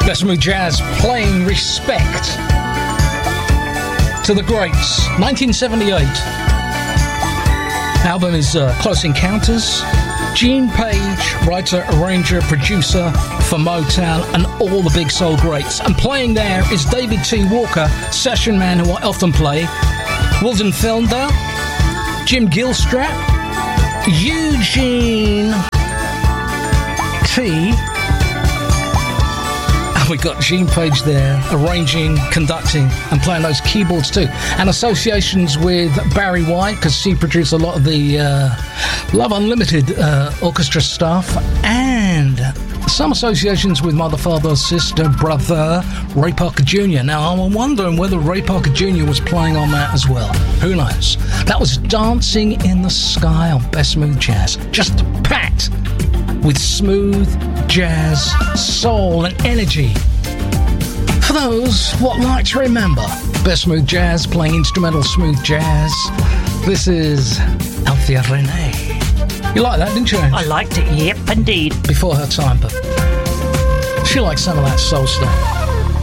Best Smooth Jazz playing respect to the greats. 1978. Album is Close Encounters. Gene Page, writer, arranger, producer for Motown and all the big soul greats. And playing there is David T. Walker, session man who I often play, Wilton Felder, Jim Gilstrap, Eugene T. And we got Gene Page there, arranging, conducting, and playing those keyboards too. And associations with Barry White, because he produced a lot of the Love Unlimited orchestra stuff, and some associations with mother, father, sister, brother, Ray Parker Jr. Now, I'm wondering whether Ray Parker Jr. was playing on that as well. Who knows? That was Dancing in the Sky on Best Smooth Jazz. Just packed with smooth jazz, soul, and energy. For those what like to remember Best Smooth Jazz, playing instrumental smooth jazz, this is Althea Renee. You like that, didn't you? I liked it, yep, indeed. Before her time, but she likes some of that soul stuff.